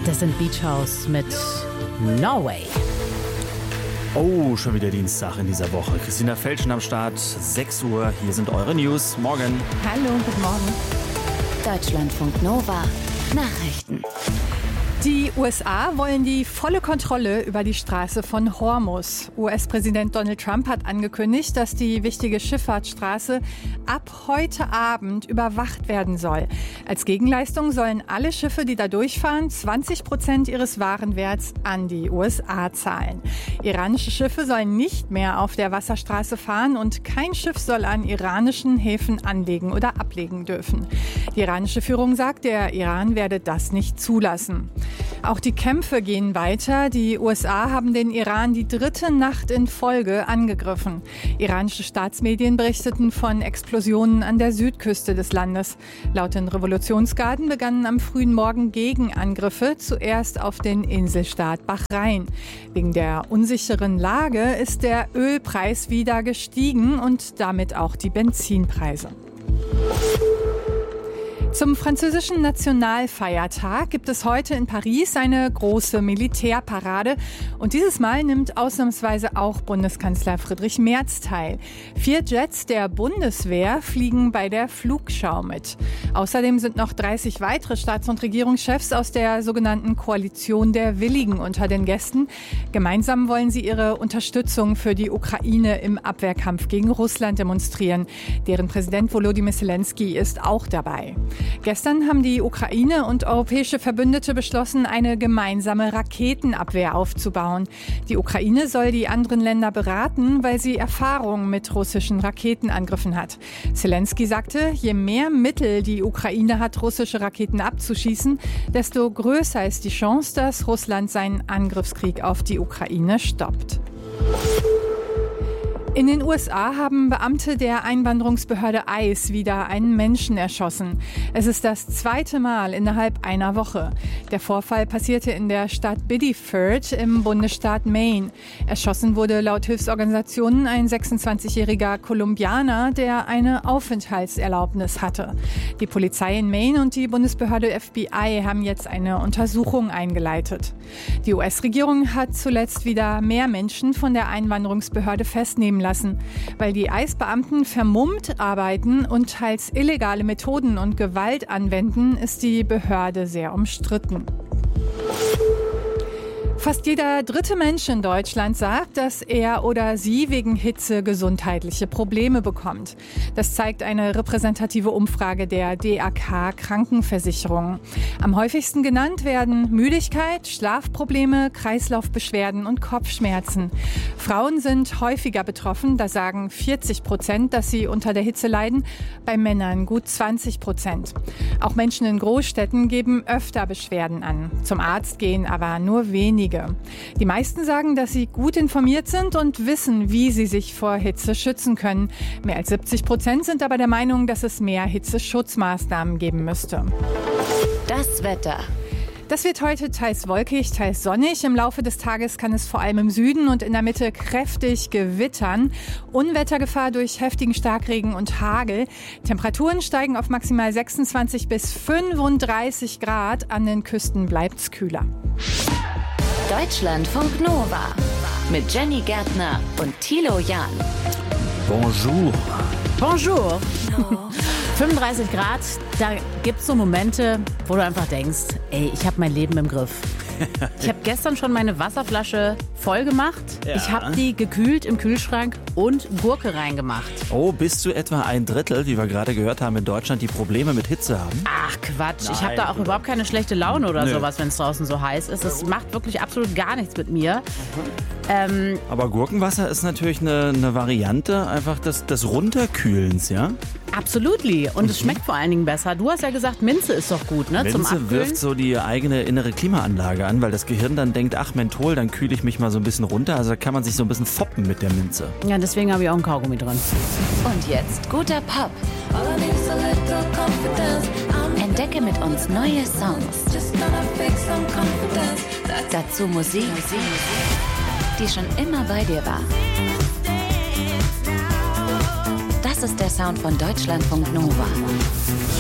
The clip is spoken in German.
Das sind Beach House mit Norway. Oh, schon wieder Dienstag in dieser Woche. Christina Felschen am Start, 6 Uhr. Hier sind eure News. Morgen. Hallo und guten Morgen. Deutschlandfunk Nova. Nachrichten. Die USA wollen die volle Kontrolle über die Straße von Hormuz. US-Präsident Donald Trump hat angekündigt, dass die wichtige Schifffahrtsstraße ab heute Abend überwacht werden soll. Als Gegenleistung sollen alle Schiffe, die da durchfahren, 20% ihres Warenwerts an die USA zahlen. Iranische Schiffe sollen nicht mehr auf der Wasserstraße fahren und kein Schiff soll an iranischen Häfen anlegen oder ablegen dürfen. Die iranische Führung sagt, der Iran werde das nicht zulassen. Auch die Kämpfe gehen weiter. Die USA haben den Iran die 3. Nacht in Folge angegriffen. Iranische Staatsmedien berichteten von Explosionen an der Südküste des Landes. Laut den Revolutionsgarden begannen am frühen Morgen Gegenangriffe, zuerst auf den Inselstaat Bahrain. Wegen der unsicheren Lage ist der Ölpreis wieder gestiegen und damit auch die Benzinpreise. Zum französischen Nationalfeiertag gibt es heute in Paris eine große Militärparade. Und dieses Mal nimmt ausnahmsweise auch Bundeskanzler Friedrich Merz teil. 4 Jets der Bundeswehr fliegen bei der Flugschau mit. Außerdem sind noch 30 weitere Staats- und Regierungschefs aus der sogenannten Koalition der Willigen unter den Gästen. Gemeinsam wollen sie ihre Unterstützung für die Ukraine im Abwehrkampf gegen Russland demonstrieren. Deren Präsident Volodymyr Zelensky ist auch dabei. Gestern haben die Ukraine und europäische Verbündete beschlossen, eine gemeinsame Raketenabwehr aufzubauen. Die Ukraine soll die anderen Länder beraten, weil sie Erfahrung mit russischen Raketenangriffen hat. Zelensky sagte, je mehr Mittel die Ukraine hat, russische Raketen abzuschießen, desto größer ist die Chance, dass Russland seinen Angriffskrieg auf die Ukraine stoppt. In den USA haben Beamte der Einwanderungsbehörde ICE wieder einen Menschen erschossen. Es ist das 2. Mal innerhalb einer Woche. Der Vorfall passierte in der Stadt Biddeford im Bundesstaat Maine. Erschossen wurde laut Hilfsorganisationen ein 26-jähriger Kolumbianer, der eine Aufenthaltserlaubnis hatte. Die Polizei in Maine und die Bundesbehörde FBI haben jetzt eine Untersuchung eingeleitet. Die US-Regierung hat zuletzt wieder mehr Menschen von der Einwanderungsbehörde festnehmen lassen. Weil die ICE-Beamten vermummt arbeiten und teils illegale Methoden und Gewalt anwenden, ist die Behörde sehr umstritten. Fast jeder 3. Mensch in Deutschland sagt, dass er oder sie wegen Hitze gesundheitliche Probleme bekommt. Das zeigt eine repräsentative Umfrage der DAK Krankenversicherung. Am häufigsten genannt werden Müdigkeit, Schlafprobleme, Kreislaufbeschwerden und Kopfschmerzen. Frauen sind häufiger betroffen, da sagen 40%, dass sie unter der Hitze leiden, bei Männern gut 20%. Auch Menschen in Großstädten geben öfter Beschwerden an. Zum Arzt gehen aber nur wenige. Die meisten sagen, dass sie gut informiert sind und wissen, wie sie sich vor Hitze schützen können. Mehr als 70% sind aber der Meinung, dass es mehr Hitzeschutzmaßnahmen geben müsste. Das Wetter. Das wird heute teils wolkig, teils sonnig. Im Laufe des Tages kann es vor allem im Süden und in der Mitte kräftig gewittern. Unwettergefahr durch heftigen Starkregen und Hagel. Temperaturen steigen auf maximal 26 bis 35 Grad. An den Küsten bleibt es kühler. Deutschlandfunk Nova mit Jenny Gärtner und Thilo Jahn. Bonjour. Bonjour. 35 Grad, da gibt es so Momente, wo du einfach denkst, ey, ich habe mein Leben im Griff. Ich habe gestern schon meine Wasserflasche voll gemacht. Ja. Ich habe die gekühlt im Kühlschrank und Gurke reingemacht. Oh, bist du etwa 1/3, wie wir gerade gehört haben, in Deutschland, die Probleme mit Hitze haben? Ach Quatsch, ich Nein, habe da auch überhaupt keine schlechte Laune oder Nö. sowas, wenn es draußen so heiß ist. Es macht wirklich absolut gar nichts mit mir. Aber Gurkenwasser ist natürlich eine Variante einfach des Runterkühlens, ja? Absolutely. Und es schmeckt vor allen Dingen besser. Du hast ja gesagt, Minze ist doch gut, ne? Zum Minze Abkühlen. wirft so die eigene innere Klimaanlage an, weil das Gehirn dann denkt, ach Menthol, dann kühle ich mich mal so ein bisschen runter. Also da kann man sich so ein bisschen foppen mit der Minze. Ja, deswegen habe ich auch einen Kaugummi drin. Und jetzt guter Pop. Entdecke mit uns neue Songs. Dazu Musik, die schon immer bei dir war. Das ist der Sound von Deutschlandfunk Nova.